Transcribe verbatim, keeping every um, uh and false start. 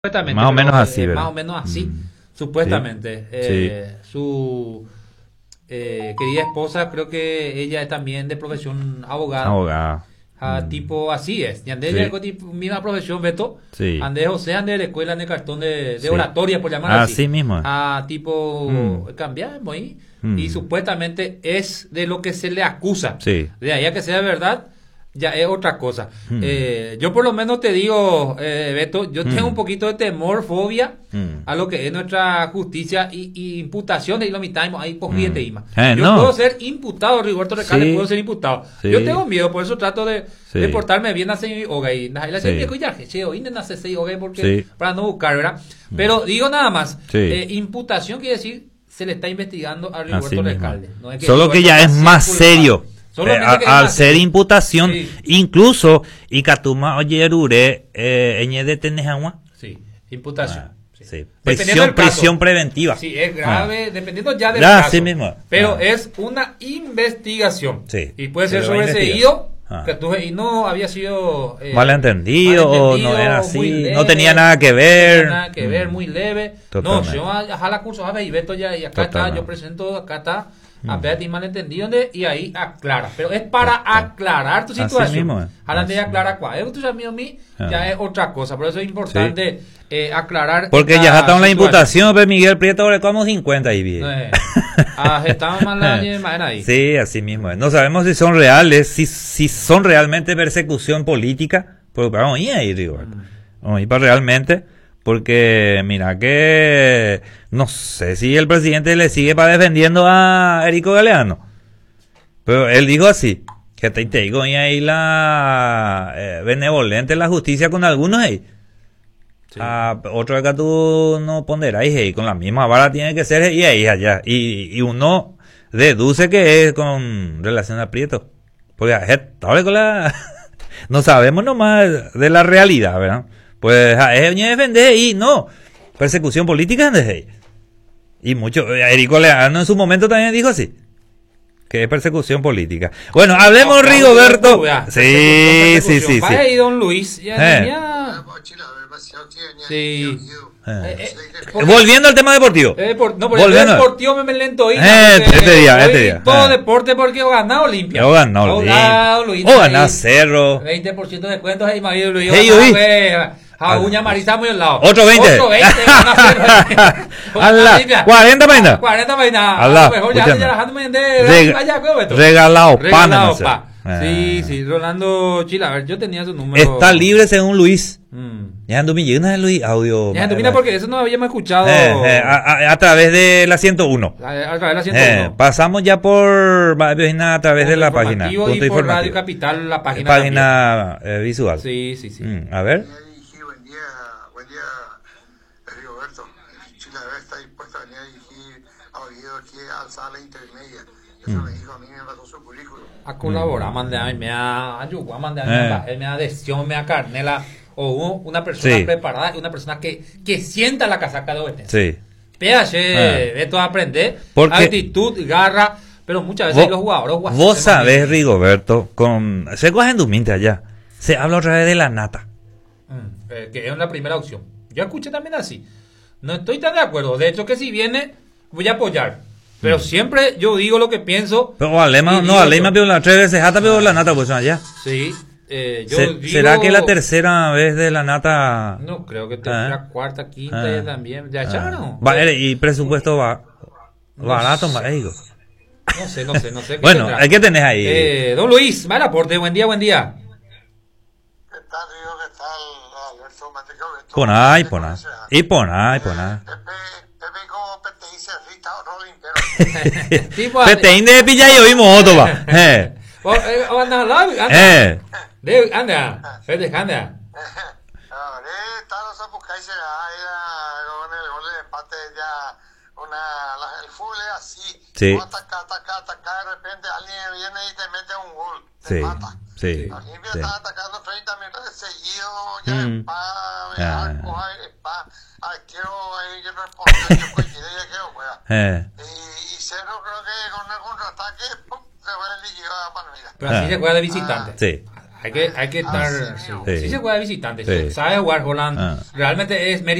Supuestamente, más o menos pero, así, eh, ¿verdad? más o menos así, Mm. supuestamente. Sí. Eh, su eh, querida esposa, creo que ella es también de profesión abogada. Abogada. Ah, Mm. tipo, así es. Y Andrés Sí. llegó tipo, misma profesión, Beto. Sí. Andrés José, Andrés de la escuela en el cartón de, de Sí. oratoria, por llamar así. Así mismo. Ah, tipo, Mm. cambiamos ahí. Mm. Y supuestamente es de lo que se le acusa. Sí. De ahí a que sea verdad, ya es otra cosa. Mm. Eh, yo por lo menos te digo, eh, Beto, yo Mm. tengo un poquito de temor, fobia Mm. a lo que es nuestra justicia y, y imputación de lo mismo ahí por Mm. Ima. Eh, yo no. puedo ser imputado, Rigoberto Recalde, Sí. puedo ser imputado. Sí. Yo tengo miedo, por eso trato de, Sí. de portarme bien hacia mi hogar. Y la Sí. gente ya que hoy no hace seis hogares porque Sí. para no buscar, ¿verdad? Pero digo nada más, Sí. eh, imputación quiere decir se le está investigando a Así Rigoberto mismo. Recalde. No es que Solo que Rigoberto ya es está más sin serio. culpa. Eh, Solamente a- que es al más ser serio. imputación, Sí. incluso, y Katuma oye Rure, eh, eñe de Tenejagua. Sí, imputación. Ah, sí. sí. Dependiendo Prisión, del caso. prisión preventiva. Sí, es grave, dependiendo ya del Ya, caso. así mismo. Pero Ah. es una investigación. Sí. Y puede Se ser le va a sobreseído, investigar. Ah. que tú- y no había sido... eh, Malentendido, o no era así, muy leve, no tenía nada que no ver. tenía nada que ver, Mm. muy leve. Totalmente. No, yo a, a la curso, a ver, y Beto ya, y acá está, Totalmente. yo presento, acá está, Mm. apenas malentendido, ¿dónde? Y ahí aclara. Pero es para aclarar tu Así situación. mismo es. Ahora te Así aclara cuál. Es tu amigo mí, Ah. ya es otra cosa. Por eso es importante eh, aclarar. Porque esta ya está en la situación. imputación, pues Miguel Prieto le como cincuenta y bien. Eh, ah, estaban mal la imagen ahí. Sí, así mismo es. No sabemos si son reales, si, si son realmente persecución política. Pero vamos a ir ahí, Rigoberto. Vamos a ir para realmente. Porque mira que no sé si el presidente le sigue para defendiendo a Erico Galeano. Pero él dijo así, que te, te digo y ahí la eh, benevolente la justicia con algunos ahí. Sí. Ah, otro acá tú no ponderás y con la misma vara tiene que ser y ahí allá. Y, y uno deduce que es con relación a Prieto. Porque es estable con la... no sabemos nomás de la realidad, ¿verdad? Pues es defender y no. Persecución política desde ahí. Y mucho. Erico Leano en su momento también dijo así. Que es persecución política. Bueno, hablemos, No, Rigoberto. no, ya, Sí, sí, sí, sí. Vaya ahí, don Luis. Ya Eh. tenía... Sí. Eh. Eh, eh, porque- Volviendo al tema deportivo. Eh, por- no, por Volviendo. el deportivo me, me lento hoy. Eh, porque este día, hoy este día. Todo Eh. deporte porque he ganado Olimpia. O ganó O Olimpia. ganado Luis. O ganó Cerro. veinte por ciento de descuentos ahí, marido Luis. Hey, Ganado, uy. güey. A uña Marisa muy al lado. Otro veinte. Otro veinte. ganó Cerro. Ala, Olimpia. cuarenta vaina. cuarenta vaina. Ala, A lo mejor ya escúchame. ya dejándome de Rega- allá, güey, Beto. regalado pan, Regalado no sé. pa. Sí, Eh. sí. Rolando Chila. A ver, yo tenía su número. Está libre según Luis. Mm. Ya ando millones de Luis audio. Ya, mira, porque eso no habíamos escuchado. Eh, eh, a, a- a través de la ciento uno. A, a través de la ciento Eh, uno. pasamos ya por página a través de la página. Informativo Punto y por Radio informativo. Capital, la página. Página eh, visual. también. Sí, sí, sí. Mm, a ver. Venía a dirigir, buen día, buen día, Rigoberto. Chile debe estar dispuesto a venir a dirigir a Oviedo aquí al sala intermedia. Eso Mm. me dijo a mí, me pasó su currículum. A colaborar, mande a mí, me da ayuda, mande a mí, Eh. él me da adhesión, me da carnela. O u- una persona Sí. preparada, una persona que, que sienta la casaca de obetencia. Sí. P H, Eh. de todo aprender, Porque- actitud, garra, pero muchas veces Vos, hay los jugadores guas- vos se sabés, mantienen. Rigoberto, con se cogen duminte allá. Se habla otra vez de la nata. Mm, eh, que es la primera opción. Yo escuché también así. No estoy tan de acuerdo. De hecho, que si viene, voy a apoyar. Pero siempre yo digo lo que pienso. Pero Alema, y no, digo Alema yo- pero la tres veces hasta pero la nata pues allá. Sí. Eh, yo Se- digo- ¿Será que la tercera vez de la nata? No, creo que tercera, Ah. cuarta, quinta Ah. ya también. Ya Ah. echaron. Va, eh, y presupuesto va No barato, sé. más digo. No sé, no sé, no sé. ¿Qué Bueno, tendrá? ¿qué tenés ahí? Eh, don Luis, mal aporte. Buen día, buen día. ¿Qué tal, Rigo? ¿Qué tal, Alberto? Manteca, Alberto. Poná, y poná. Y poná, y poná. Pepe, Pepe, como Pepe dice, Rita, otro limpero. Tipo, Peteín de pilla y oímos otro va. Eh. Oh, eh, oh, anda, anda, anda. Eh. De- anda, Fede, anda. Ahora, está los apucáis, ahí con el gol de empate ya, una, la- el fútbol es así. Sí. Tú ataca, ataca, ataca, de repente alguien viene y te mete un gol, te Sí, mata. sí. La Olimpia Sí. está atacando treinta minutos seguido, ya Mm. es pa, Ah. arco, es pa, arquero, ahí que responde, yo coincide, ya quiero jugar. Eh. Y, y Cerro creo que con el contraataque, pum, se fue el líquido a Palmira. Pero así Ah. se juega de visitante. Sí. Hay que, hay que estar. Ah, Sí, sí. sí se juega de visitante. Sí. Sabe jugar Holland. Ah. Realmente es